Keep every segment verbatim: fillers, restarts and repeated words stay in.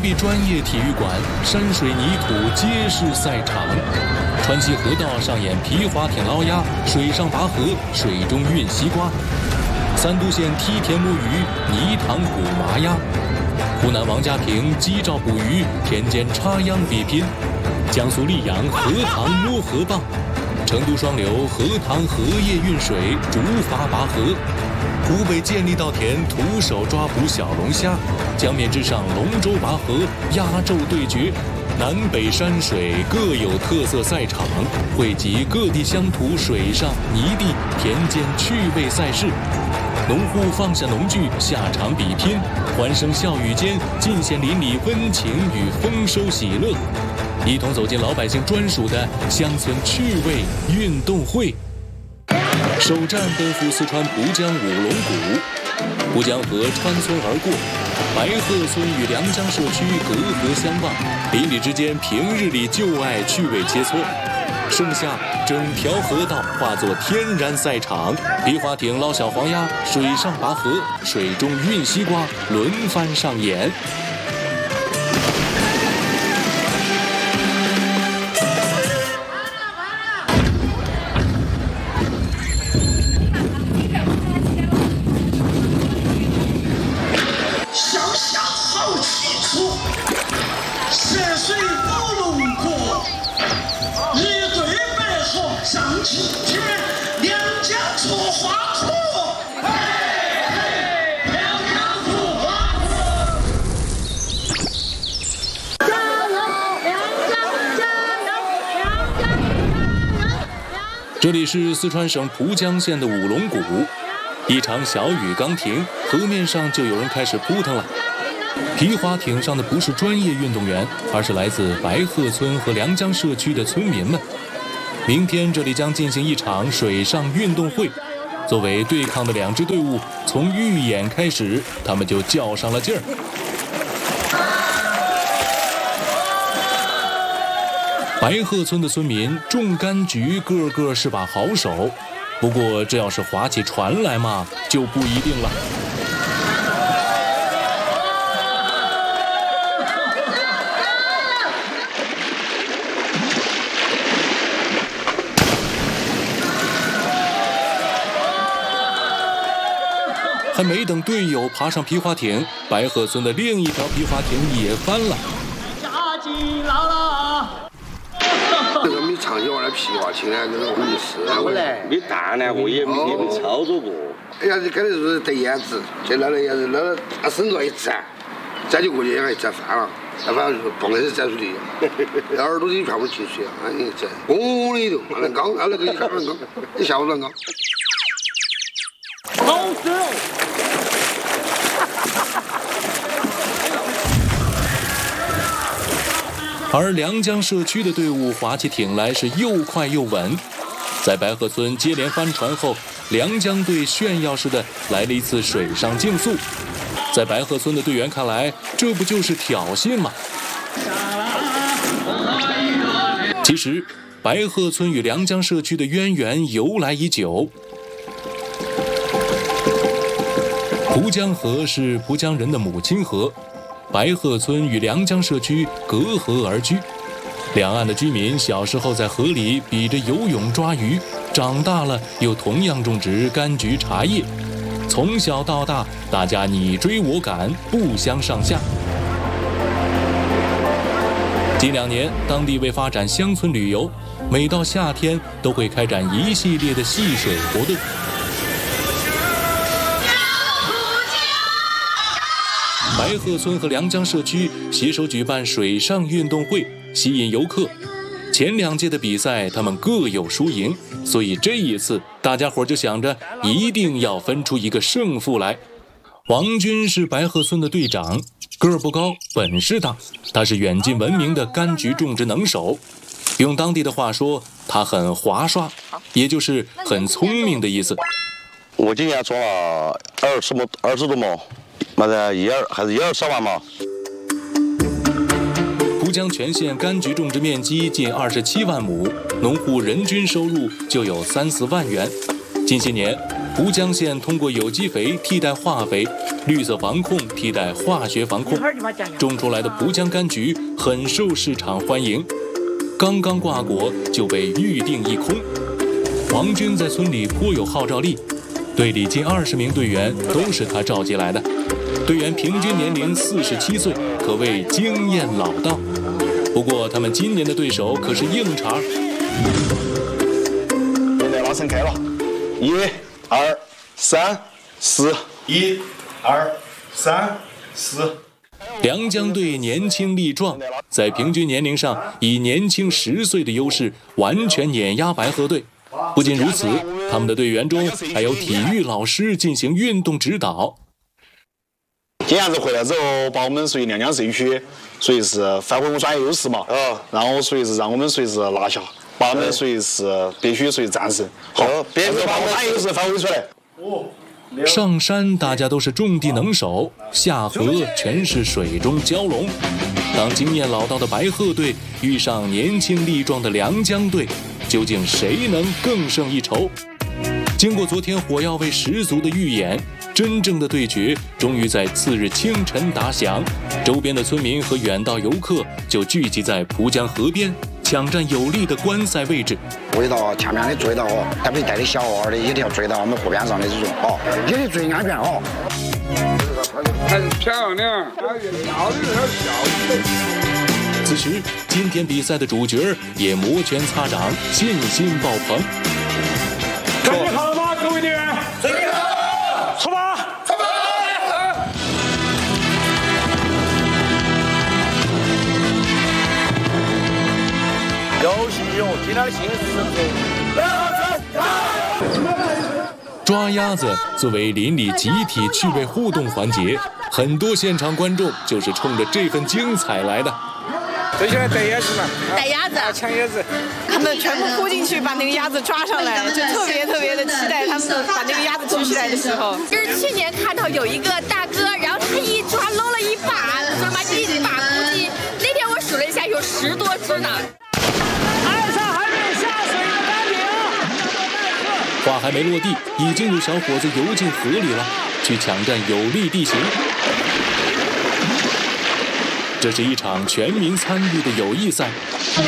壁专业体育馆，山水泥土皆是赛场。川西河道上演皮划艇捞鸭，水上拔河，水中运西瓜。三都县梯田摸鱼，泥塘捕麻鸭。湖南王家坪鸡棹捕鱼，田间插秧比拼。江苏溧阳荷塘摸河蚌。成都双流荷塘荷叶运水，竹筏拔河；湖北建立稻田徒手抓捕小龙虾；江面之上龙舟拔河，压轴对决。南北山水各有特色赛场，汇集各地乡土水上、泥地、田间趣味赛事。农户放下农具，下场比拼，欢声笑语间尽显邻里温情与丰收喜乐。一同走进老百姓专属的乡村趣味运动会。首站奔赴四川蒲江五龙谷，蒲江河穿村而过，白鹤村与良江社区隔河相望，邻里之间平日里旧爱趣味切磋。盛夏，整条河道化作天然赛场，皮划艇捞小黄鸭，水上拔河，水中运西瓜，轮番上演。这里是四川省蒲江县的五龙谷，一场小雨刚停，河面上就有人开始扑腾了。皮划艇上的不是专业运动员，而是来自白鹤村和良江社区的村民们。明天这里将进行一场水上运动会，作为对抗的两支队伍，从预演开始，他们就较上了劲儿。白鹤村的村民种柑橘个个是把好手，不过这要是划起船来嘛，就不一定了。还没等队友爬上皮划艇，白鹤村的另一条皮划艇也翻了。 加紧捞了！ 这个没长久玩的皮划艇呢，这个我们是我来没大呢，我也没没操作过。 哎呀，这肯定是得燕子，就捞了燕子，捞了啊绳子一站，站就过去，让它站翻了，站翻了就蹦的是站出去，耳朵里全部进水啊！你这嗡的一头，那缸，那个一下子缸，一下午乱缸。 好死！ 而良江社区的队伍划起艇来是又快又稳，在白鹤村接连翻船后，良江队炫耀似的来了一次水上竞速。在白鹤村的队员看来，这不就是挑衅吗？其实，白鹤村与良江社区的渊源由来已久。蒲江河是蒲江人的母亲河。白鹤村与良江社区隔河而居，两岸的居民小时候在河里比着游泳抓鱼，长大了又同样种植柑橘茶叶，从小到大大家你追我赶，不相上下。近两年，当地为发展乡村旅游，每到夏天都会开展一系列的戏水活动。白鹤村和良江社区携手举办水上运动会，吸引游客。前两届的比赛他们各有输赢，所以这一次大家伙就想着一定要分出一个胜负来。王军是白鹤村的队长，个儿不高，本事大，他是远近闻名的柑橘种植能手。用当地的话说，他很滑刷，也就是很聪明的意思。 我今年种了二十亩，二十多亩。妈的，一二还是一二十万嘛。 蒲江全县柑橘种植面积近二十七万亩，农户人均收入就有三四万元。近些年， 蒲江县通过有机肥替代化肥，绿色防控替代化学防控，种出来的蒲江柑橘很受市场欢迎。刚刚挂果就被预定一空。王军在村里颇有号召力，队里近二十名队员都是他召集来的。队员平均年龄四十七岁，可谓经验老道。不过他们今年的对手可是硬茬。 现在拉伸开了，一、二、三、四，一、二、三、四。 良江队年轻力壮，在平均年龄上以年轻十岁的优势完全碾压白鹤队。不仅如此，他们的队员中还有体育老师进行运动指导。 今年子回来之后，把我们属于良江社区，属于是发挥我们专业优势嘛，啊，然后属于是让我们属于是拿下，把我们属于是必须属于战胜。好，别个把我们专业优势发挥出来。哦。 上山大家都是种地能手，下河全是水中蛟龙。当经验老道的白鹤队遇上年轻力壮的良江队，究竟谁能更胜一筹？经过昨天火药味十足的预演，真正的对决终于在次日清晨打响。周边的村民和远道游客就聚集在蒲江河边，抢占有利的观赛位置。 围到前面的追到哦，特别带的小娃儿的一定要追到我们河边上的这种哦，也得追安全哦。 很漂亮，漂亮的小。 此时，今天比赛的主角也摩拳擦掌，信心爆棚。 准备好了吗，各位队员？准备好，出发！出发！ 有信心，今天的心是抓鸭子作为邻里集体趣味互动环节，很多现场观众就是冲着这份精彩来的。 最喜欢逮鸭子嘛， 逮鸭子， 抢鸭子， 他们全部扑进去把那个鸭子抓上来，就特别特别的期待他们把那个鸭子举起来的时候。 就是去年看到有一个大哥，然后他一抓搂了一把，说嘛一把估计那天我数了一下有十多只呢。 岸上还没有下水的单艇， 话还没落地，已经有小伙子游进河里了，去抢占有利地形。这是一场全民参与的友谊赛。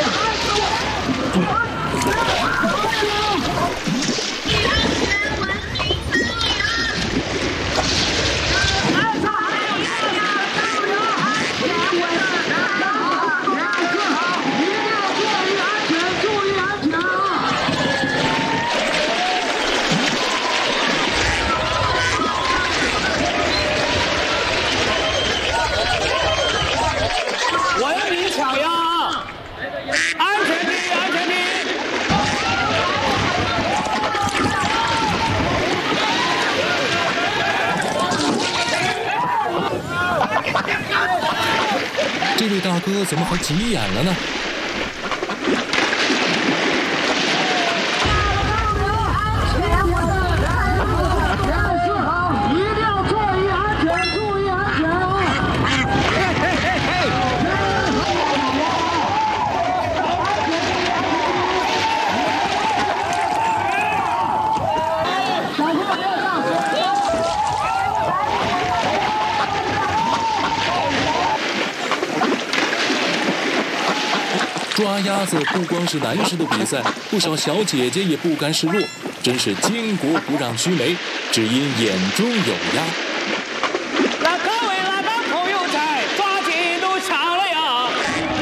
这位大哥怎么还急眼了呢？抓鸭子不光是男士的比赛，不少小姐姐也不甘示弱，真是巾帼不让须眉，只因眼中有鸭。 那各位拉帮朋友在抓紧都抢了呀！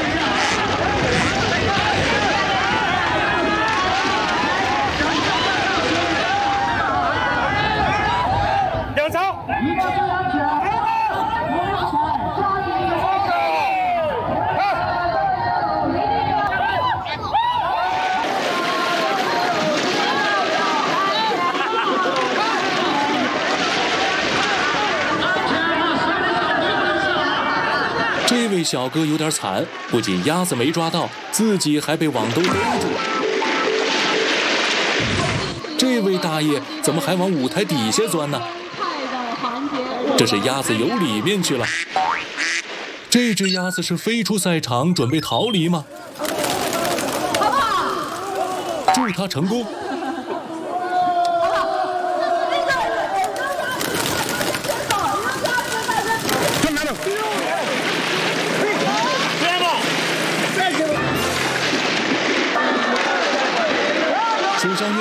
两招。 这位小哥有点惨，不仅鸭子没抓到，自己还被网兜勒住。这位大爷怎么还往舞台底下钻呢？这是鸭子游里面去了。这只鸭子是飞出赛场准备逃离吗？祝他成功。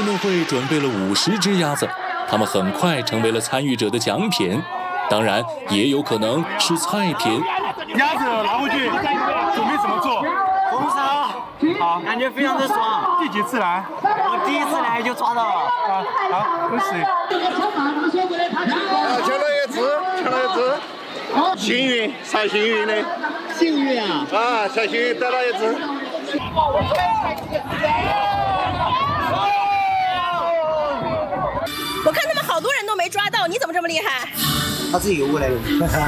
动会准备了五十只鸭子，它们很快成为了参与者的奖品，当然也有可能是菜品。 鸭子拿回去，准备怎么做？ 红烧，好，感觉非常的爽。 第几次来？ 我第一次来就抓到了。 啊，好，恭喜！ 啊，抢到一只，抢到一只，幸运，才幸运的。 幸运啊！ 啊，才幸运得到一只。 我看他们好多人都没抓到，你怎么这么厉害？ 他自己游过来的。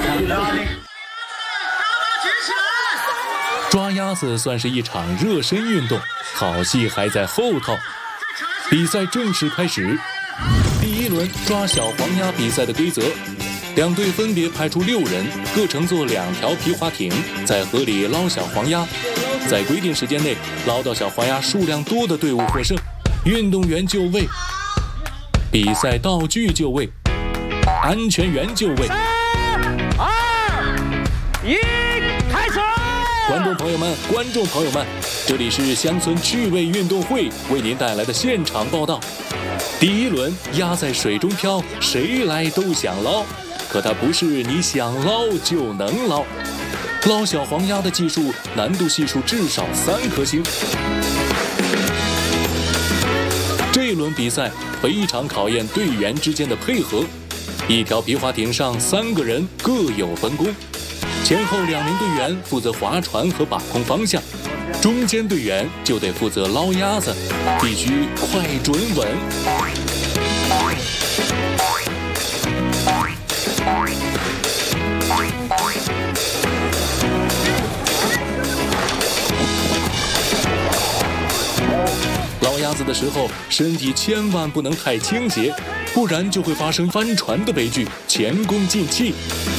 抓鸭子算是一场热身运动，好戏还在后头。比赛正式开始，第一轮抓小黄鸭比赛的规则：两队分别派出六人，各乘坐两条皮划艇，在河里捞小黄鸭。在规定时间内捞到小黄鸭数量多的队伍获胜。运动员就位，比赛道具就位，安全员就位。 三、二、一，开始！ 观众朋友们，观众朋友们，这里是乡村趣味运动会为您带来的现场报道。第一轮鸭在水中飘，谁来都想捞，可它不是你想捞就能捞。捞小黄鸭的技术难度系数至少三颗星。这一轮比赛非常考验队员之间的配合，一条皮划艇上三个人各有分工。前后两名队员负责划船和把控方向，中间队员就得负责捞鸭子，必须快准稳。捞鸭子的时候，身体千万不能太倾斜，不然就会发生翻船的悲剧，前功尽弃。